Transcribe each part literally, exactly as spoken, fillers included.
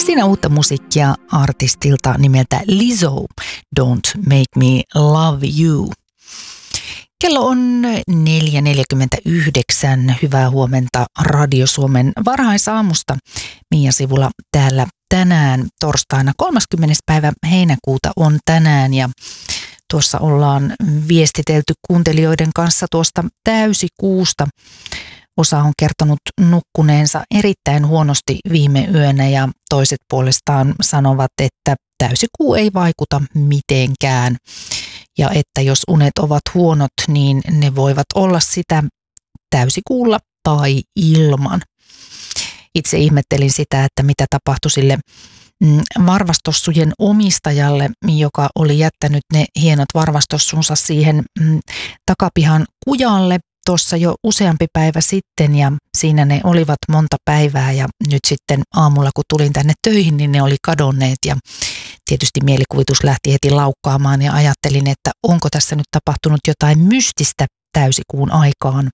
Siinä uutta musiikkia artistilta nimeltä Lizzo, Don't Make Me Love You. Kello on neljä neljäkymmentäyhdeksän. Hyvää huomenta Radio Suomen varhaisaamusta. Mia Sivula täällä tänään torstaina kolmaskymmenes päivä heinäkuuta on tänään ja tuossa ollaan viestitelty kuuntelijoiden kanssa tuosta täysikuusta. Osa on kertonut nukkuneensa erittäin huonosti viime yönä ja toiset puolestaan sanovat, että täysikuu ei vaikuta mitenkään. Ja että jos unet ovat huonot, niin ne voivat olla sitä täysikuulla tai ilman. Itse ihmettelin sitä, että mitä tapahtui sille varvastossujen omistajalle, joka oli jättänyt ne hienot varvastossunsa siihen takapihan kujalle tuossa jo useampi päivä sitten ja siinä ne olivat monta päivää ja nyt sitten aamulla kun tulin tänne töihin, niin ne oli kadonneet ja tietysti mielikuvitus lähti heti laukkaamaan ja ajattelin, että onko tässä nyt tapahtunut jotain mystistä täysikuun aikaan.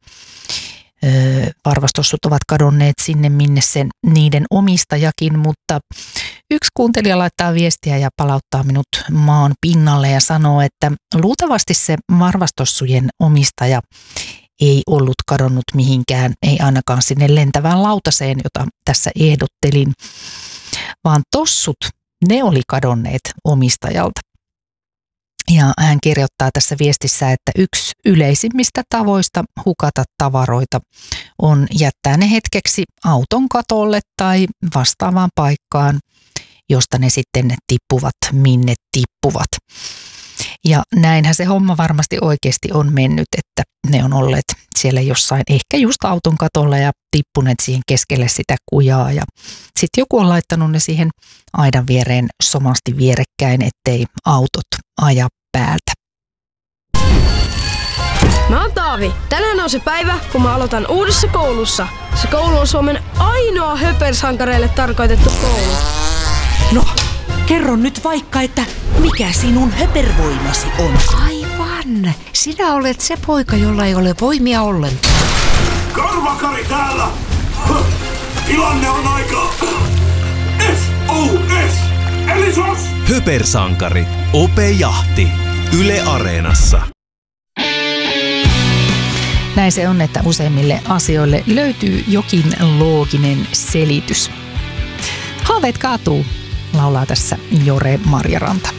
Öö, varvastossut ovat kadonneet sinne, minne sen niiden omistajakin, mutta yksi kuuntelija laittaa viestiä ja palauttaa minut maan pinnalle ja sanoo, että luultavasti se varvastossujen omistaja ei ollut kadonnut mihinkään, ei ainakaan sinne lentävään lautaseen, jota tässä ehdottelin, vaan tossut, ne oli kadonneet omistajalta. Ja hän kirjoittaa tässä viestissä, että yksi yleisimmistä tavoista hukata tavaroita on jättää ne hetkeksi auton katolle tai vastaavaan paikkaan, josta ne sitten tippuvat, minne tippuvat. Ja näinhän se homma varmasti oikeasti on mennyt, että ne on olleet siellä jossain ehkä just auton katolla ja tippuneet siihen keskelle sitä kujaa. Ja sitten joku on laittanut ne siihen aidan viereen somasti vierekkäin, ettei autot aja päältä. Mä oon Taavi. Tänään on se päivä, kun mä aloitan uudessa koulussa. Se koulu on Suomen ainoa höpersankareille tarkoitettu koulu. No, kerro nyt vaikka, että mikä sinun höpervoimasi on? Aivan. Sinä olet se poika, jolla ei ole voimia ollenkaan. Karvakari täällä! Tilanne on aika... S O S! Eli sos! Höpersankari. Ope Jahti. Yle Areenassa. Näin se on, että useimmille asioille löytyy jokin looginen selitys. Haaveet kaatuu, laulaa tässä Jore Marjaranta.